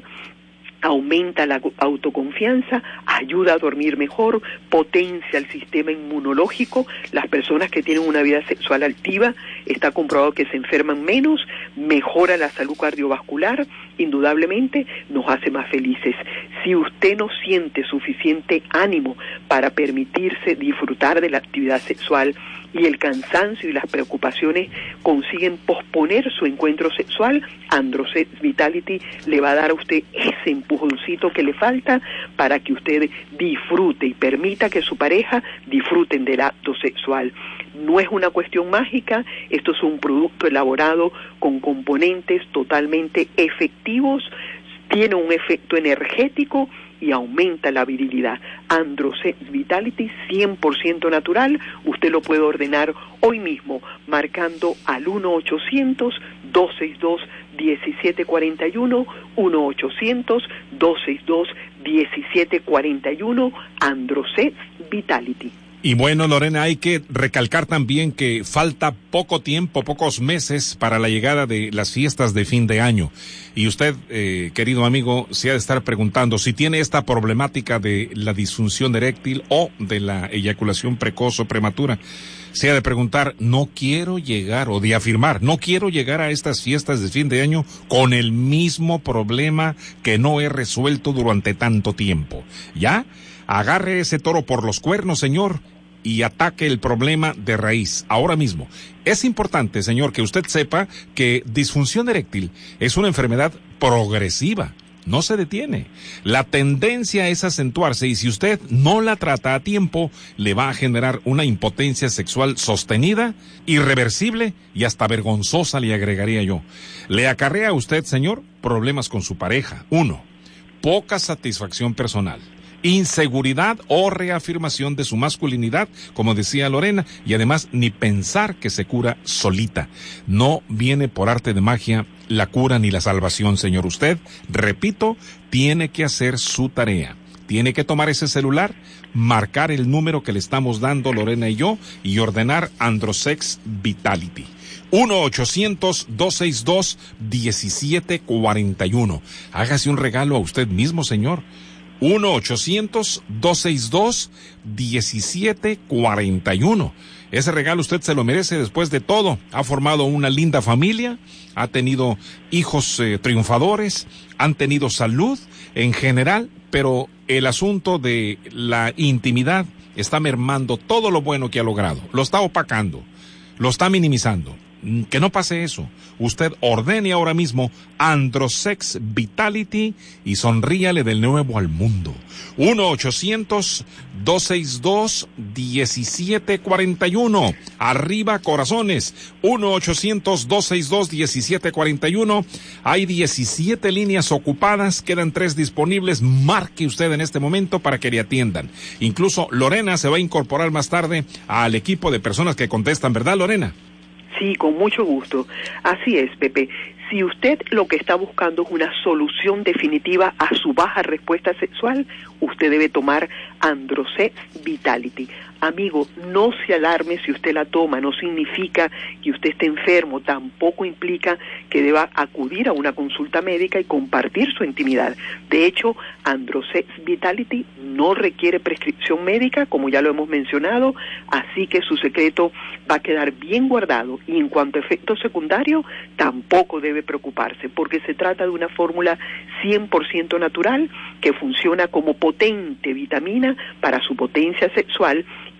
aumenta la autoconfianza, ayuda a dormir mejor, potencia el sistema inmunológico. Las personas que tienen una vida sexual activa, está comprobado que se enferman menos, mejora la salud cardiovascular, indudablemente nos hace más felices. Si usted no siente suficiente ánimo para permitirse disfrutar de la actividad sexual y el cansancio y las preocupaciones consiguen posponer su encuentro sexual, Androsex Vitality le va a dar a usted ese empujoncito que le falta para que usted disfrute y permita que su pareja disfruten del acto sexual. No es una cuestión mágica, esto es un producto elaborado con componentes totalmente efectivos, tiene un efecto energético y aumenta la virilidad. Androsex Vitality cien por ciento natural, usted lo puede ordenar hoy mismo marcando al uno ochocientos, dos seis dos, uno siete cuatro uno, uno ochocientos, dos seis dos, uno siete cuatro uno, Androsex Vitality. Y bueno, Lorena, hay que recalcar también que falta poco tiempo, pocos meses para la llegada de las fiestas de fin de año. Y usted, eh, querido amigo, se ha de estar preguntando si tiene esta problemática de la disfunción eréctil o de la eyaculación precoz o prematura. Se ha de preguntar, no quiero llegar, o de afirmar, no quiero llegar a estas fiestas de fin de año con el mismo problema que no he resuelto durante tanto tiempo. ¿Ya? Agarre ese toro por los cuernos, señor, y ataque el problema de raíz, ahora mismo. Es importante, señor, que usted sepa que disfunción eréctil es una enfermedad progresiva, no se detiene. La tendencia es acentuarse y si usted no la trata a tiempo, le va a generar una impotencia sexual sostenida, irreversible y hasta vergonzosa, le agregaría yo. Le acarrea a usted, señor, problemas con su pareja. Uno, poca satisfacción personal, inseguridad o reafirmación de su masculinidad, como decía Lorena, y además ni pensar que se cura solita. No viene por arte de magia la cura ni la salvación, señor. Usted, repito, tiene que hacer su tarea. Tiene que tomar ese celular, marcar el número que le estamos dando Lorena y yo y ordenar Androsex Vitality. uno ochocientos, dos seis dos, uno siete cuatro uno. Hágase un regalo a usted mismo, señor. uno ochocientos, dos seis dos, uno siete cuatro uno. Ese regalo usted se lo merece después de todo. Ha formado una linda familia, ha tenido hijos eh, triunfadores, han tenido salud en general, pero el asunto de la intimidad está mermando todo lo bueno que ha logrado. Lo está opacando, lo está minimizando. Que no pase eso. Usted ordene ahora mismo Androsex Vitality y sonríale del nuevo al mundo. uno ochocientos, dos seis dos, uno siete cuatro uno. Arriba corazones. uno ochocientos, dos seis dos, uno siete cuatro uno. Hay diecisiete líneas ocupadas, quedan tres disponibles. Marque usted en este momento para que le atiendan. Incluso Lorena se va a incorporar más tarde al equipo de personas que contestan, ¿verdad, Lorena? Sí, con mucho gusto. Así es, Pepe. Si usted lo que está buscando es una solución definitiva a su baja respuesta sexual, usted debe tomar Androsex Vitality. Amigo, no se alarme si usted la toma, no significa que usted esté enfermo, tampoco implica que deba acudir a una consulta médica y compartir su intimidad. De hecho, Androsex Vitality no requiere prescripción médica, como ya lo hemos mencionado, así que su secreto va a quedar bien guardado y en cuanto a efecto secundario, tampoco debe preocuparse, porque se trata de una fórmula cien por ciento natural que funciona como potente vitamina para su potencia sexual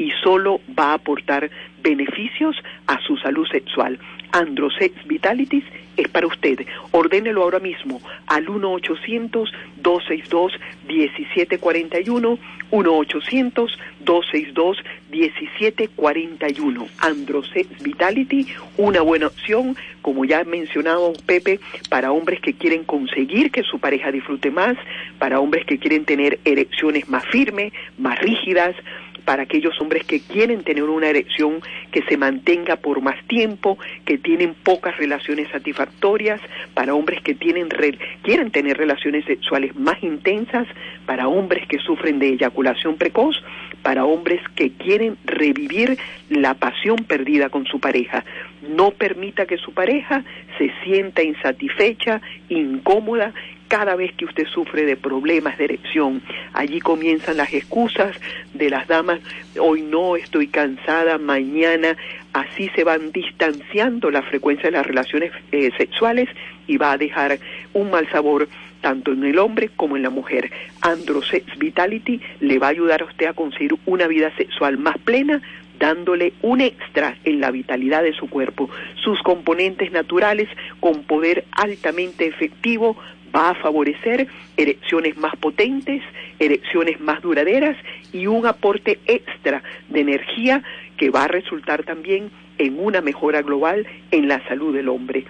y solo va a aportar beneficios a su salud sexual. Androsex Vitality es para usted. Ordénelo ahora mismo al uno ochocientos, dos seis dos, uno siete cuatro uno, uno ochocientos, dos seis dos, uno siete cuatro uno. Androsex Vitality, una buena opción, como ya ha mencionado Pepe, para hombres que quieren conseguir que su pareja disfrute más, para hombres que quieren tener erecciones más firmes, más rígidas, para aquellos hombres que quieren tener una erección que se mantenga por más tiempo, que tienen pocas relaciones satisfactorias, para hombres que tienen re- quieren tener relaciones sexuales más intensas, para hombres que sufren de eyaculación precoz, para hombres que quieren revivir la pasión perdida con su pareja. No permita que su pareja se sienta insatisfecha, incómoda, cada vez que usted sufre de problemas de erección. Allí comienzan las excusas de las damas: hoy no, estoy cansada, mañana. Así se van distanciando la frecuencia de las relaciones eh, sexuales y va a dejar un mal sabor tanto en el hombre como en la mujer. Androsex Vitality le va a ayudar a usted a conseguir una vida sexual más plena, dándole un extra en la vitalidad de su cuerpo. Sus componentes naturales con poder altamente efectivo va a favorecer erecciones más potentes, erecciones más duraderas y un aporte extra de energía que va a resultar también en una mejora global en la salud del hombre.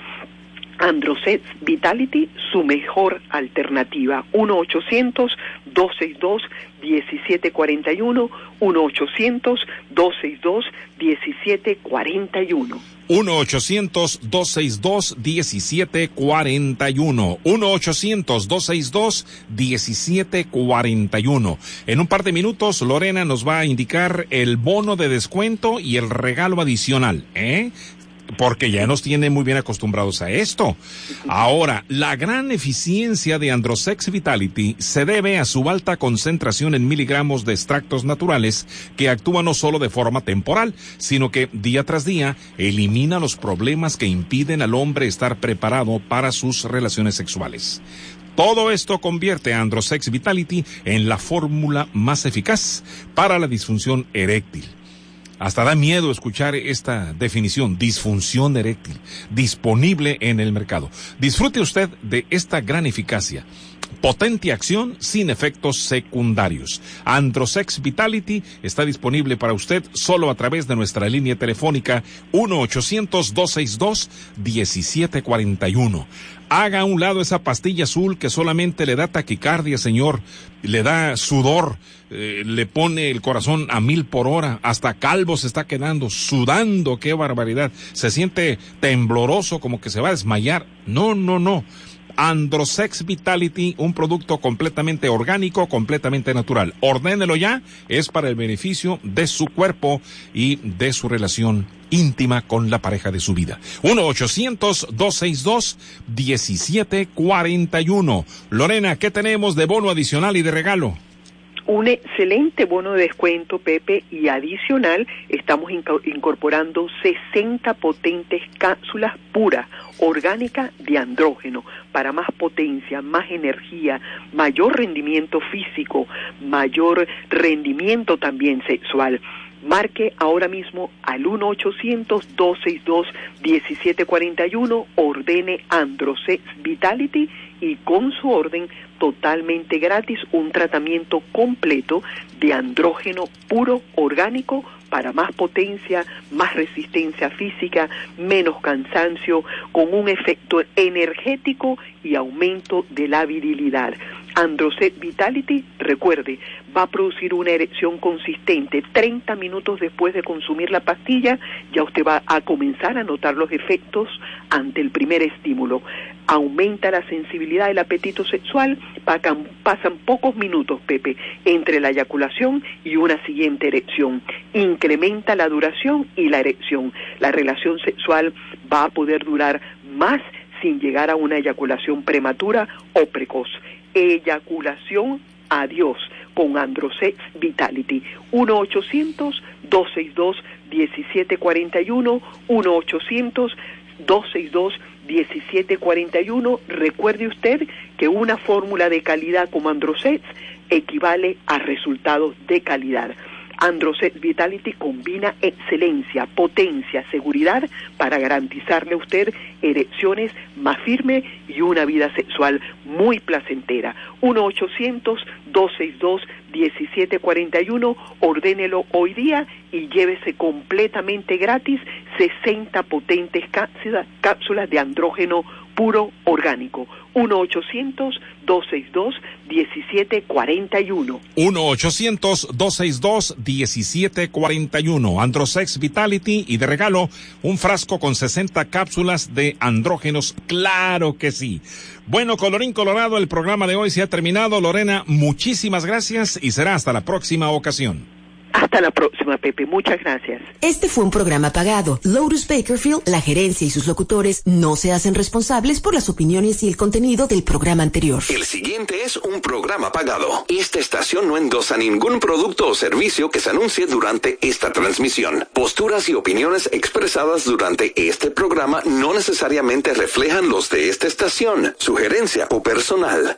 Androsex Vitality, su mejor alternativa. uno ochocientos, dos seis dos, uno siete cuatro uno, uno ochocientos, dos seis dos, uno siete cuatro uno. uno ochocientos, dos seis dos, uno siete cuatro uno. uno ochocientos, dos seis dos, uno siete cuatro uno. En un par de minutos, Lorena nos va a indicar el bono de descuento y el regalo adicional, ¿eh? Porque ya nos tiene muy bien acostumbrados a esto. Ahora, la gran eficiencia de Androsex Vitality se debe a su alta concentración en miligramos de extractos naturales que actúa no solo de forma temporal, sino que día tras día elimina los problemas que impiden al hombre estar preparado para sus relaciones sexuales. Todo esto convierte a Androsex Vitality en la fórmula más eficaz para la disfunción eréctil. Hasta da miedo escuchar esta definición: disfunción eréctil, disponible en el mercado. Disfrute usted de esta gran eficacia. Potente acción sin efectos secundarios. Androsex Vitality está disponible para usted solo a través de nuestra línea telefónica uno ochocientos, dos seis dos, uno siete cuatro uno. Haga a un lado esa pastilla azul que solamente le da taquicardia, señor, le da sudor, eh, le pone el corazón a mil por hora, hasta calvo se está quedando, sudando, qué barbaridad, se siente tembloroso, como que se va a desmayar. No, no, no. Androsex Vitality, un producto completamente orgánico, completamente natural. Ordénelo ya, es para el beneficio de su cuerpo y de su relación íntima con la pareja de su vida. uno ochocientos, dos seis dos, uno siete cuatro uno. Lorena, ¿qué tenemos de bono adicional y de regalo? Un excelente bono de descuento, Pepe, y adicional estamos incorporando sesenta potentes cápsulas puras, orgánicas de andrógeno, para más potencia, más energía, mayor rendimiento físico, mayor rendimiento también sexual. Marque ahora mismo al uno ochocientos, dos seis dos, uno siete cuatro uno, ordene Androsex Vitality y con su orden totalmente gratis un tratamiento completo de andrógeno puro orgánico para más potencia, más resistencia física, menos cansancio, con un efecto energético y aumento de la virilidad. Androsex Vitality, recuerde, va a producir una erección consistente. treinta minutos después de consumir la pastilla, ya usted va a comenzar a notar los efectos ante el primer estímulo. Aumenta la sensibilidad del apetito sexual, pasan, pasan pocos minutos, Pepe, entre la eyaculación y una siguiente erección. Incrementa la duración y la erección. La relación sexual va a poder durar más sin llegar a una eyaculación prematura o precoz. Eyaculación, adiós, con Androsex Vitality. uno ochocientos, dos seis dos, uno siete cuatro uno, uno ochocientos, dos seis dos, uno siete cuatro uno. Recuerde usted que una fórmula de calidad como Androsex equivale a resultados de calidad. Androsex Vitality combina excelencia, potencia, seguridad para garantizarle a usted erecciones más firmes y una vida sexual muy placentera. uno ochocientos, dos seis dos, uno siete cuatro uno, ordénelo hoy día y llévese completamente gratis sesenta potentes cápsulas, cápsulas de andrógeno puro orgánico. uno ochocientos, dos seis dos, uno siete cuatro uno. uno ochocientos, dos seis dos, uno siete cuatro uno. Androsex Vitality y de regalo un frasco con sesenta cápsulas de andrógenos. Claro que sí. Bueno, colorín colorado, el programa de hoy se ha terminado. Lorena, muchísimas gracias y será hasta la próxima ocasión. Hasta la próxima, Pepe. Muchas gracias. Este fue un programa pagado. Lotus Bakerfield, la gerencia y sus locutores no se hacen responsables por las opiniones y el contenido del programa anterior. El siguiente es un programa pagado. Esta estación no endosa ningún producto o servicio que se anuncie durante esta transmisión. Posturas y opiniones expresadas durante este programa no necesariamente reflejan los de esta estación, sugerencia o personal.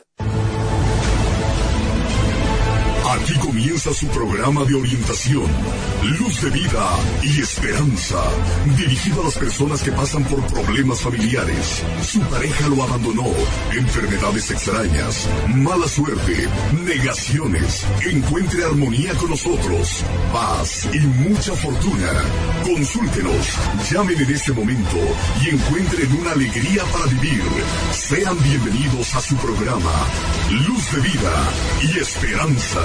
Aquí comienza su programa de orientación, Luz de Vida y Esperanza, dirigido a las personas que pasan por problemas familiares. Su pareja lo abandonó, enfermedades extrañas, mala suerte, negaciones. Encuentre armonía con nosotros, paz y mucha fortuna. Consúltenos, llamen en este momento y encuentren una alegría para vivir. Sean bienvenidos a su programa, Luz de Vida y Esperanza.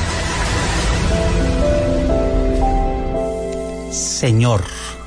Señor,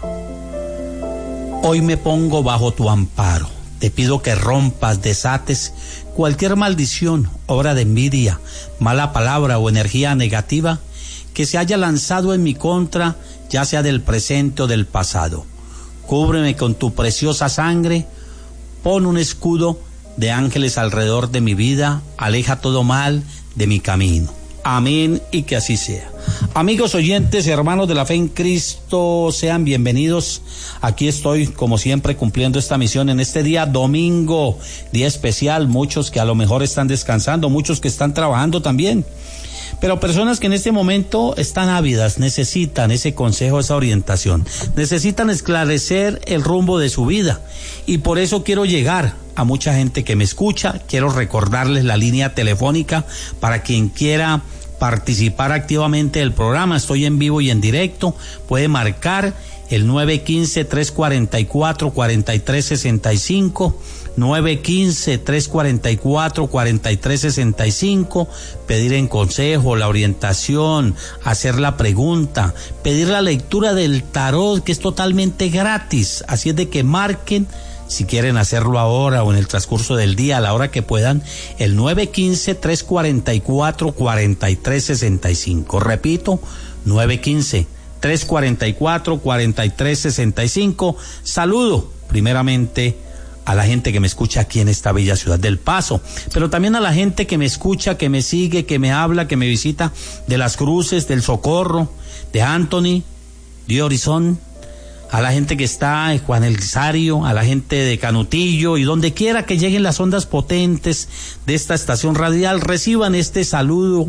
hoy me pongo bajo tu amparo. Te pido que rompas, desates cualquier maldición, obra de envidia, mala palabra o energía negativa que se haya lanzado en mi contra, ya sea del presente o del pasado. Cúbreme con tu preciosa sangre, pon un escudo de ángeles alrededor de mi vida, aleja todo mal de mi camino. Amén, y que así sea. Amigos oyentes, hermanos de la fe en Cristo, sean bienvenidos. Aquí estoy, como siempre, cumpliendo esta misión en este día domingo, día especial. Muchos que a lo mejor están descansando, muchos que están trabajando también. Pero personas que en este momento están ávidas, necesitan ese consejo, esa orientación. Necesitan esclarecer el rumbo de su vida. Y por eso quiero llegar a mucha gente que me escucha. Quiero recordarles la línea telefónica para quien quiera participar activamente del programa. Estoy en vivo y en directo. Puede marcar el nueve uno cinco, tres cuatro cuatro, cuatro tres seis cinco, nueve uno cinco, tres cuatro cuatro, cuatro tres seis cinco, pedir en consejo, la orientación, hacer la pregunta, pedir la lectura del tarot, que es totalmente gratis. Así es de que marquen, si quieren hacerlo ahora o en el transcurso del día, a la hora que puedan, el nueve uno cinco, tres cuatro cuatro, cuatro tres seis cinco. Repito, nueve uno cinco, tres cuatro cuatro, cuatro tres seis cinco. Saludo primeramente a la gente que me escucha aquí en esta bella ciudad del Paso, pero también a la gente que me escucha, que me sigue, que me habla, que me visita de Las Cruces, del Socorro, de Anthony, de Horizon, a la gente que está en Juan el Guisario, a la gente de Canutillo y donde quiera que lleguen las ondas potentes de esta estación radial, reciban este saludo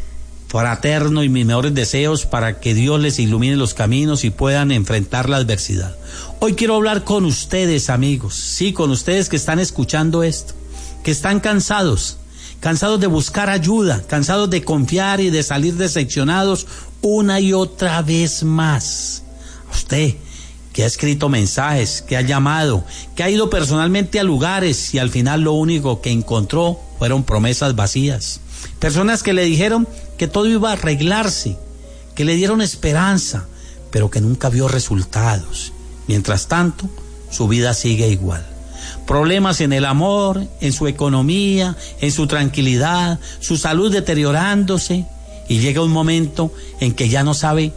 fraterno y mis mejores deseos para que Dios les ilumine los caminos y puedan enfrentar la adversidad. Hoy quiero hablar con ustedes, amigos, sí, con ustedes que están escuchando esto, que están cansados, cansados de buscar ayuda, cansados de confiar y de salir decepcionados una y otra vez más. A usted que ha escrito mensajes, que ha llamado, que ha ido personalmente a lugares y al final lo único que encontró fueron promesas vacías. Personas que le dijeron que todo iba a arreglarse, que le dieron esperanza, pero que nunca vio resultados. Mientras tanto, su vida sigue igual. Problemas en el amor, en su economía, en su tranquilidad, su salud deteriorándose, y llega un momento en que ya no sabe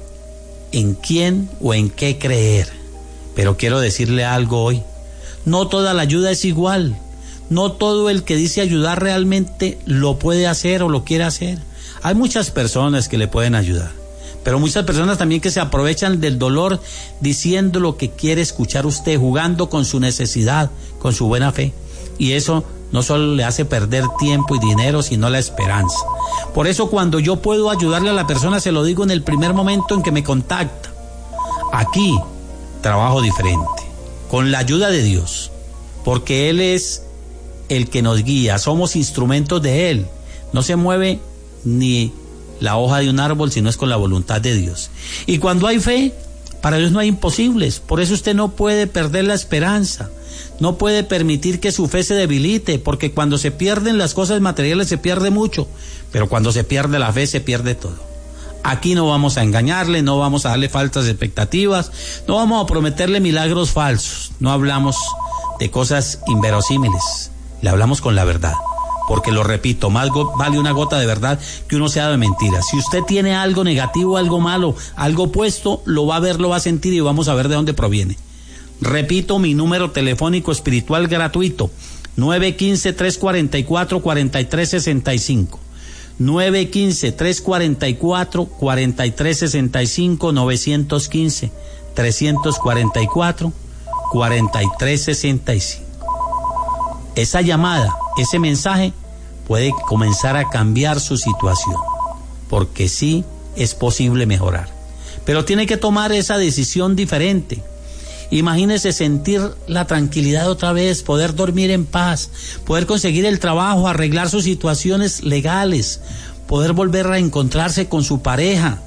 en quién o en qué creer. Pero quiero decirle algo hoy. No toda la ayuda es igual. No todo el que dice ayudar realmente lo puede hacer o lo quiere hacer. Hay muchas personas que le pueden ayudar, pero muchas personas también que se aprovechan del dolor diciendo lo que quiere escuchar usted, jugando con su necesidad, con su buena fe. Y eso no solo le hace perder tiempo y dinero, sino la esperanza. Por eso cuando yo puedo ayudarle a la persona, se lo digo en el primer momento en que me contacta. Aquí trabajo diferente, con la ayuda de Dios, porque Él es el que nos guía, somos instrumentos de Él. No se mueve ni la hoja de un árbol si no es con la voluntad de Dios. Y cuando hay fe, para Dios no hay imposibles. Por eso usted no puede perder la esperanza, no puede permitir que su fe se debilite, porque cuando se pierden las cosas materiales se pierde mucho, pero cuando se pierde la fe se pierde todo. Aquí no vamos a engañarle, no vamos a darle falsas expectativas, no vamos a prometerle milagros falsos, no hablamos de cosas inverosímiles, le hablamos con la verdad. Porque lo repito, más go- vale una gota de verdad que uno sea de mentira. Si usted tiene algo negativo, algo malo, algo opuesto, lo va a ver, lo va a sentir y vamos a ver de dónde proviene. Repito, mi número telefónico espiritual gratuito, nueve uno cinco, tres cuatro cuatro, cuatro tres seis cinco. nueve uno cinco, tres cuatro cuatro, cuatro tres seis cinco, nueve uno cinco, tres cuatro cuatro, cuatro tres seis cinco. Esa llamada, ese mensaje puede comenzar a cambiar su situación, porque sí es posible mejorar. Pero tiene que tomar esa decisión diferente. Imagínese sentir la tranquilidad otra vez, poder dormir en paz, poder conseguir el trabajo, arreglar sus situaciones legales, poder volver a encontrarse con su pareja,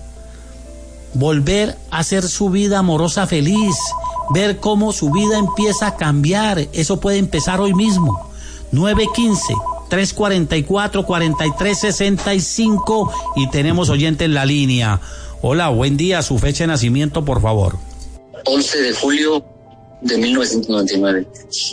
volver a hacer su vida amorosa feliz, ver cómo su vida empieza a cambiar. Eso puede empezar hoy mismo. nueve uno cinco, tres cuatro cuatro, cuatro tres seis cinco y tenemos oyente en la línea. Hola, buen día, su fecha de nacimiento, por favor. once de julio de mil novecientos noventa y nueve.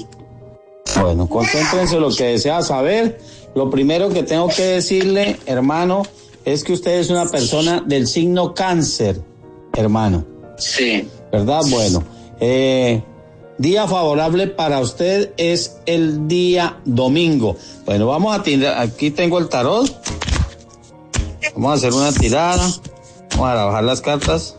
Bueno, concéntrense en lo que desea saber. Lo primero que tengo que decirle, hermano, es que usted es una persona del signo Cáncer, hermano. Sí. ¿Verdad? Bueno, eh, día favorable para usted es el día domingo. Bueno, vamos a tirar, aquí tengo el tarot. Vamos a hacer una tirada. Vamos a bajar las cartas.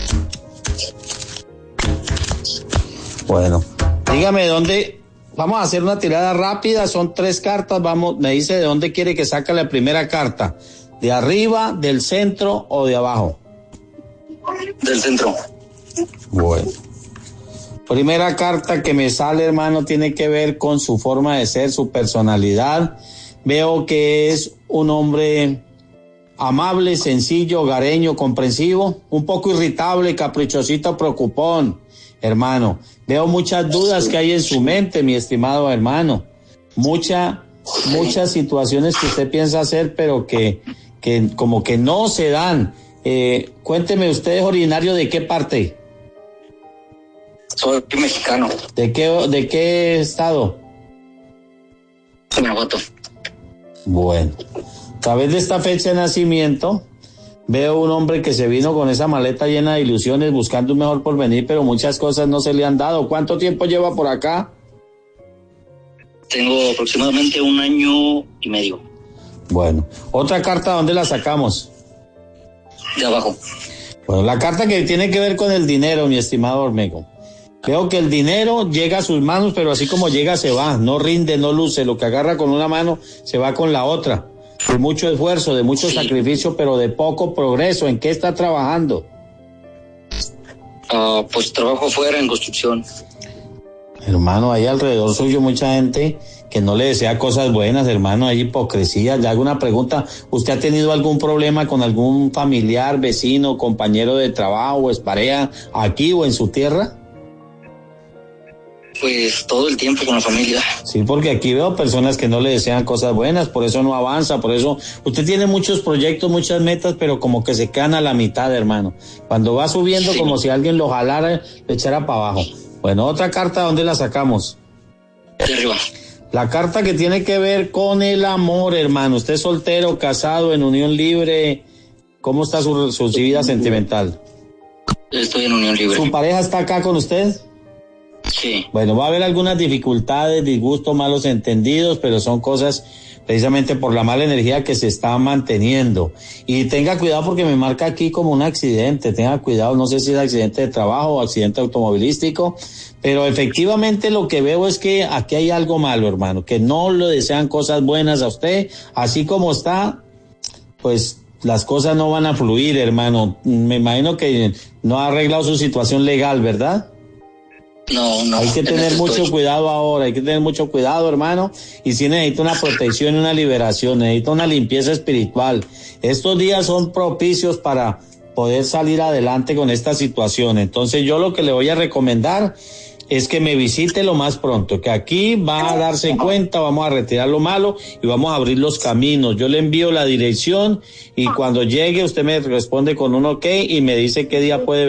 Bueno, dígame dónde, vamos a hacer una tirada rápida, son tres cartas, vamos, me dice de dónde quiere que saque la primera carta, de arriba, del centro o de abajo. Del centro. Bueno, primera carta que me sale, hermano, tiene que ver con su forma de ser, su personalidad. Veo que es un hombre amable, sencillo, hogareño, comprensivo, un poco irritable, caprichosito, preocupón, hermano. Veo muchas dudas que hay en su mente, mi estimado hermano. Mucha, muchas situaciones que usted piensa hacer, pero que, que como que no se dan. Eh, cuénteme, ¿usted es originario de qué parte? Soy mexicano. ¿De qué, de qué estado? Guanajuato. Bueno, a través de esta fecha de nacimiento, veo un hombre que se vino con esa maleta llena de ilusiones buscando un mejor porvenir, pero muchas cosas no se le han dado. ¿Cuánto tiempo lleva por acá? Tengo aproximadamente un año y medio. Bueno, otra carta, ¿dónde la sacamos? De abajo. Bueno, la carta que tiene que ver con el dinero, mi estimado Ormego. Veo que el dinero llega a sus manos, pero así como llega se va, no rinde, no luce. Lo que agarra con una mano se va con la otra. De mucho esfuerzo, de mucho sí. sacrificio, pero de poco progreso. ¿En qué está trabajando? Uh, pues trabajo fuera en construcción. Hermano, hay alrededor suyo mucha gente que no le desea cosas buenas, hermano, hay hipocresía. Le hago una pregunta, ¿usted ha tenido algún problema con algún familiar, vecino, compañero de trabajo, expareja, aquí o en su tierra? Pues todo el tiempo con la familia. Sí, porque aquí veo personas que no le desean cosas buenas, por eso no avanza, por eso usted tiene muchos proyectos, muchas metas, pero como que se quedan a la mitad, hermano. Cuando va subiendo, sí. como si alguien lo jalara, lo echara para abajo. Bueno, otra carta, ¿dónde la sacamos? De arriba. La carta que tiene que ver con el amor, hermano. ¿Usted es soltero, casado, en unión libre? ¿Cómo está su, su vida sentimental? Estoy en unión libre. ¿Su pareja está acá con usted? Sí. Bueno, va a haber algunas dificultades, disgustos, malos entendidos, pero son cosas precisamente por la mala energía que se está manteniendo. Y tenga cuidado porque me marca aquí como un accidente, tenga cuidado, no sé si es accidente de trabajo o accidente automovilístico, pero efectivamente lo que veo es que aquí hay algo malo, hermano, que no le desean cosas buenas a usted, así como está, pues las cosas no van a fluir, hermano. Me imagino que no ha arreglado su situación legal, ¿verdad? No, no. Hay que tener mucho estoy. cuidado ahora, hay que tener mucho cuidado, hermano, y si necesita una protección y una liberación, necesita una limpieza espiritual. Estos días son propicios para poder salir adelante con esta situación. Entonces yo lo que le voy a recomendar es que me visite lo más pronto, que aquí va a darse cuenta, vamos a retirar lo malo y vamos a abrir los caminos. Yo le envío la dirección y cuando llegue usted me responde con un ok y me dice qué día puede venir.